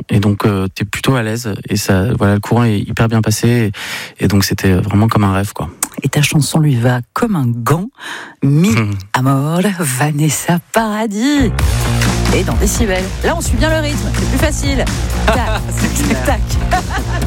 et donc t'es plutôt à l'aise et ça, voilà, le courant est hyper bien passé et donc c'était vraiment comme un rêve, quoi. Et ta chanson lui va comme un gant. Mi amor, Vanessa Paradis. Et dans Décibel. Là, on suit bien le rythme. C'est plus facile. Tac, tac.